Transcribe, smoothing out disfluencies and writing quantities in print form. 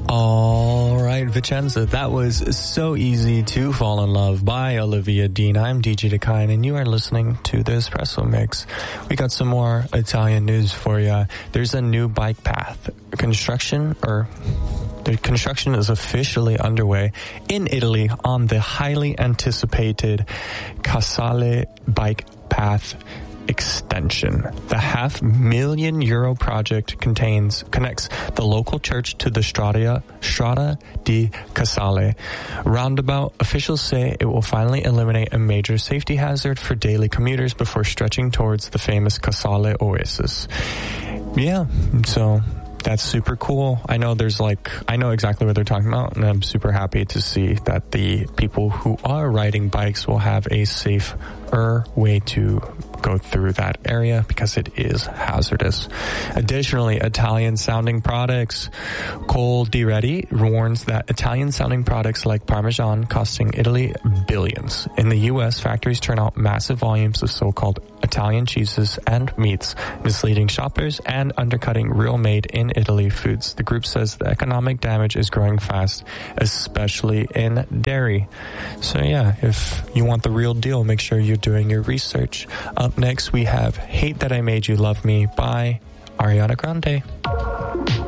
All right, Vicenza, that was So Easy to Fall in Love by Olivia Dean. I'm DJ Dakine, and you are listening to the Espresso Mix. We got some more Italian news for you. There's a new bike path. The construction is officially underway in Italy on the highly anticipated Casale bike path extension. The €500,000 project connects the local church to the Strada di Casale roundabout. Officials say it will finally eliminate a major safety hazard for daily commuters before stretching towards the famous Casale Oasis. Yeah, so that's super cool. I know exactly what they're talking about, and I'm super happy to see that the people who are riding bikes will have a safer way to go through that area because it is hazardous. Additionally, Italian-sounding products. Cole DiRetti warns that Italian-sounding products like Parmesan costing Italy billions. In the U.S., factories turn out massive volumes of so-called Italian cheeses and meats, misleading shoppers and undercutting real made-in-Italy foods. The group says the economic damage is growing fast, especially in dairy. So yeah, if you want the real deal, make sure you're doing your research. Up next, we have Hate That I Made You Love Me by Ariana Grande.